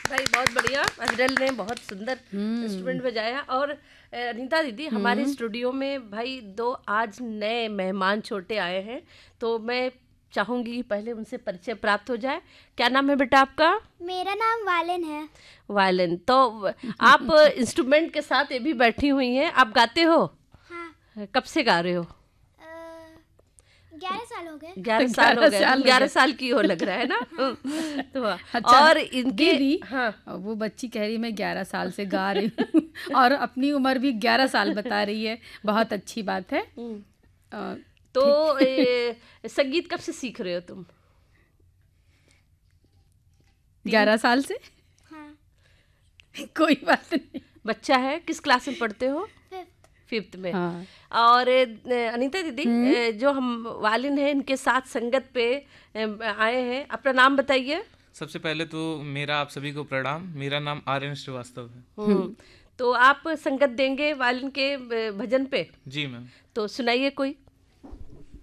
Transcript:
भाई बहुत बढ़िया, अविरल ने बहुत सुंदर इंस्ट्रूमेंट बजाया। और अनीता दीदी, हमारे स्टूडियो में भाई 2 आज नए मेहमान छोटे आए हैं, तो मैं चाहूंगी पहले उनसे परिचय प्राप्त हो जाए। क्या नाम है बेटा आपका? मेरा नाम वालिन है। वायलिन। तो आप इंस्ट्रूमेंट के साथ ये भी बैठी हुई हैं, आप गाते हो? हाँ। कब से गा रहे हो? 11 साल हो गए। 11 साल हो गए। 11 साल की हो लग रहा है ना। तो अच्छा, और इनकी दीदी, हाँ, वो बच्ची कह रही मैं 11 साल से गा रही हूँ और अपनी उम्र भी 11 साल बता रही है। बहुत अच्छी बात है। तो संगीत कब से सीख रहे हो तुम? 11 साल से। हाँ। कोई बात नहीं। बच्चा है, किस क्लास में पढ़ते हो? 5th में। हाँ। और अनीता दीदी, जो हम वालिन हैं, इनके साथ संगत पे आए हैं, अपना नाम बताइए। सबसे पहले तो मेरा आप सभी को प्रणाम। मेरा नाम आर्यन श्रीवास्तव है। तो आप संगत देंगे वालिन के भजन पे? जी मैम। तो सुनाइए कोई।